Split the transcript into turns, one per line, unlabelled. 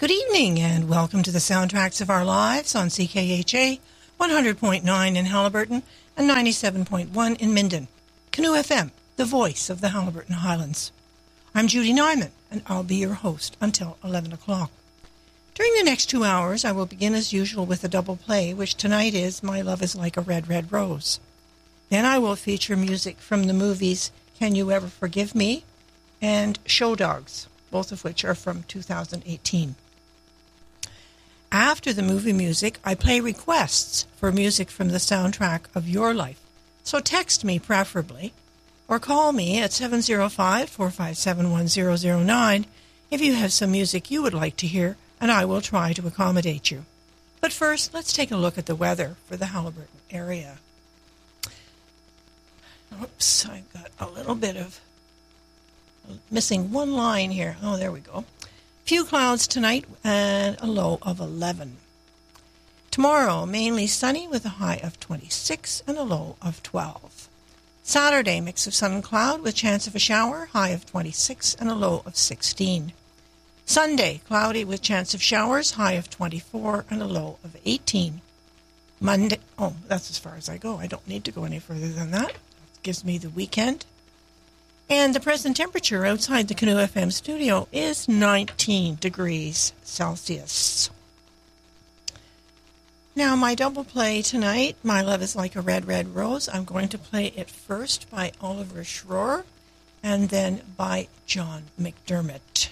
Good evening and welcome to the Soundtracks of Our Lives on CKHA 100.9 in Haliburton and 97.1 in Minden. Canoe FM, the voice of the Haliburton Highlands. I'm Judy Nyman and I'll be your host until 11 o'clock. During the next 2 hours, I will begin as usual with a double play, which tonight is My Love is Like a Red, Red Rose. Then I will feature music from the movies Can You Ever Forgive Me and Show Dogs, both of which are from 2018. After the movie music, I play requests for music from the soundtrack of your life. So text me preferably, or call me at 705-457-1009 if you have some music you would like to hear, and I will try to accommodate you. But first, let's take a look at the weather for the Haliburton area. Oops, I've got a little bit of missing one line here. Oh, there we go. Few clouds tonight and a low of 11. Tomorrow, mainly sunny with a high of 26 and a low of 12. Saturday, mix of sun and cloud with chance of a shower, high of 26 and a low of 16. Sunday, cloudy with chance of showers, high of 24 and a low of 18. Monday, oh, that's as far as I go. I don't need to go any further than that. That gives me the weekend. And the present temperature outside the Canoe FM studio is 19 degrees Celsius. Now, my double play tonight, My Love is Like a Red, Red Rose. I'm going to play it first by Oliver Schroer and then by John McDermott.